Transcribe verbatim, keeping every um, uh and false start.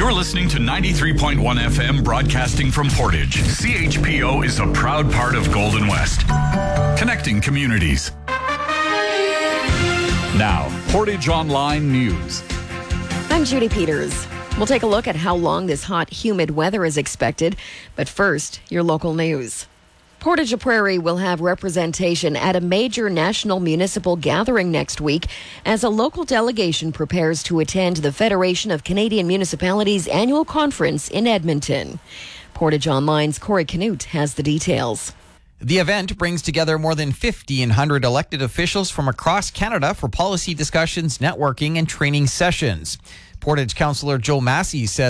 You're listening to ninety-three point one F M, broadcasting from Portage. C H P O is a proud part of Golden West, connecting communities. Now, Portage Online News. I'm Judy Peters. We'll take a look at how long this hot, humid weather is expected. But first, your local news. Portage Prairie will have representation at a major national municipal gathering next week as a local delegation prepares to attend the Federation of Canadian Municipalities annual conference in Edmonton. Portage Online's Corey Canute has the details. The event brings together more than fifteen hundred elected officials from across Canada for policy discussions, networking, and training sessions. Portage Councillor Joe Massey says